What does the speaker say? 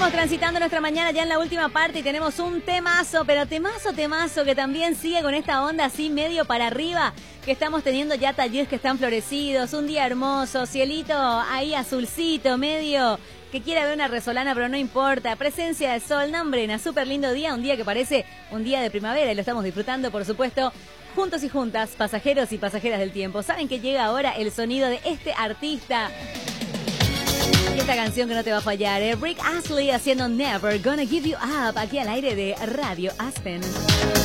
Seguimos transitando nuestra mañana ya en la última parte y tenemos un temazo, pero temazo que también sigue con esta onda así medio para arriba, que estamos teniendo ya talleres que están florecidos, un día hermoso, cielito ahí azulcito, medio que quiere ver una resolana, pero no importa, presencia de sol, nambrena, súper lindo día, un día que parece un día de primavera y lo estamos disfrutando, por supuesto, juntos y juntas, pasajeros y pasajeras del tiempo. ¿Saben que llega ahora el sonido de este artista? Y esta canción que no te va a fallar, Rick Astley haciendo Never Gonna Give You Up, aquí al aire de Radio Aspen.